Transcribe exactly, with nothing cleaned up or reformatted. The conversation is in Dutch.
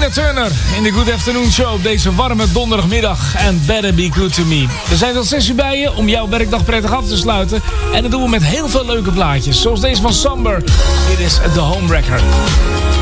Tina Turner in de Good Afternoon Show op deze warme donderdagmiddag. And Better Be Good To Me. We zijn tot zes uur bij je om jouw werkdag prettig af te sluiten. En dat doen we met heel veel leuke plaatjes. Zoals deze van Samber. Dit is The Homewrecker.